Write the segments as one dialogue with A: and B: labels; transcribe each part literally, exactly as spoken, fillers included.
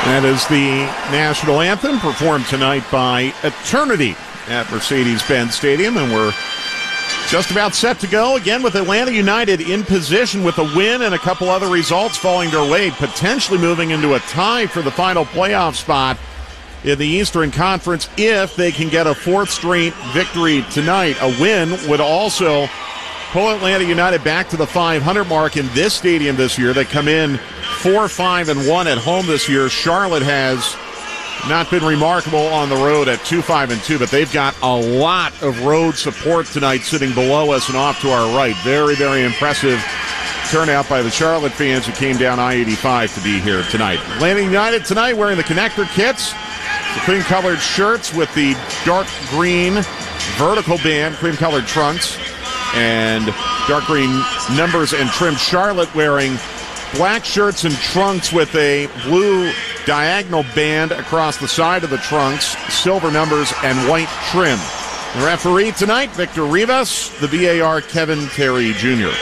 A: That is the national anthem performed tonight by Eternity at Mercedes-Benz Stadium, and we're just about set to go again with Atlanta United in position with a win and a couple other results falling their way, potentially moving into a tie for the final playoff spot in the Eastern Conference if they can get a fourth straight victory tonight. A win would also pull Atlanta United back to the five hundred mark in this stadium this year. They come in four five and one at home this year. Charlotte has not been remarkable on the road at two five and two, but they've got a lot of road support tonight sitting below us and off to our right. Very, very impressive turnout by the Charlotte fans who came down I eighty-five to be here tonight. Atlanta United tonight wearing the connector kits, the cream-colored shirts with the dark green vertical band, cream-colored trunks, and dark green numbers and trim. Charlotte wearing black shirts and trunks with a blue diagonal band across the side of the trunks, silver numbers, and white trim. The referee tonight, Victor Rivas. The V A R, Kevin Terry Junior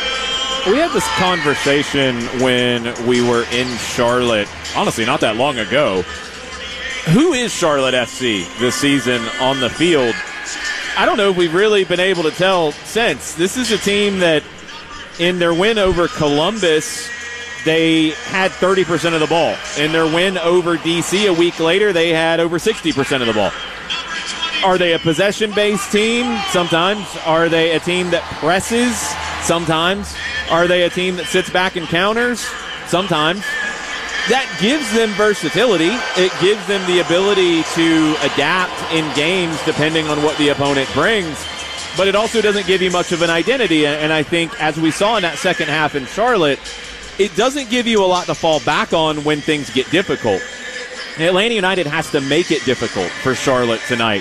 B: We had this conversation when we were in Charlotte, honestly, not that long ago. Who is Charlotte F C this season on the field? I don't know if we've really been able to tell since. This is a team that in their win over Columbus, they had thirty percent of the ball. In their win over D C a week later, they had over sixty percent of the ball. Are they a possession-based team? Sometimes. Are they a team that presses? Sometimes. Are they a team that sits back and counters? Sometimes. That gives them versatility. It gives them the ability to adapt in games depending on what the opponent brings. But it also doesn't give you much of an identity. And I think, as we saw in that second half in Charlotte, it doesn't give you a lot to fall back on when things get difficult. Atlanta United has to make it difficult for Charlotte tonight.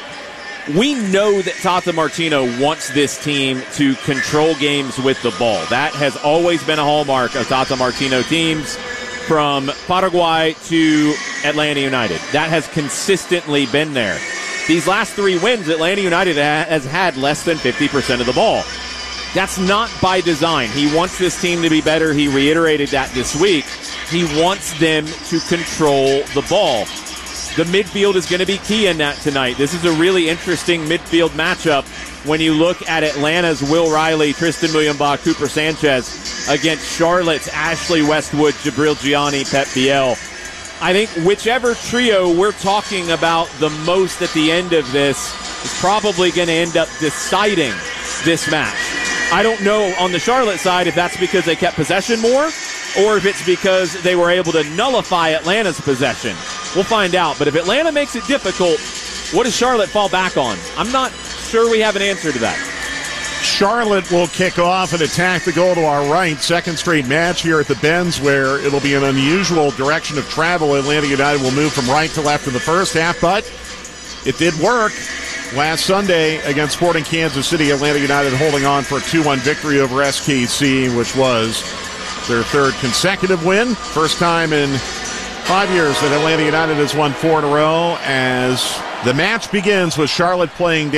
B: We know that Tata Martino wants this team to control games with the ball. That has always been a hallmark of Tata Martino teams, from Paraguay to Atlanta United. That has consistently been there. These last three wins, Atlanta United has had less than fifty percent of the ball. That's not by design. He wants this team to be better. He reiterated that this week. He wants them to control the ball. The midfield is going to be key in that tonight. This is a really interesting midfield matchup when you look at Atlanta's Will Riley, Tristan Muyumba, Cooper Sanchez against Charlotte's Ashley Westwood, Jabril Gianni, Pep Biel. I think whichever trio we're talking about the most at the end of this is probably going to end up deciding this match. I don't know on the Charlotte side if that's because they kept possession more or if it's because they were able to nullify Atlanta's possession. We'll find out. But if Atlanta makes it difficult, what does Charlotte fall back on? I'm not sure we have an answer to that.
A: Charlotte will kick off and attack the goal to our right. Second straight match here at the Benz, where it'll be an unusual direction of travel. Atlanta United will move from right to left in the first half, but it did work last Sunday against Sporting Kansas City. Atlanta United holding on for a two one victory over S K C, which was their third consecutive win. First time in five years that Atlanta United has won four in a row, as the match begins with Charlotte playing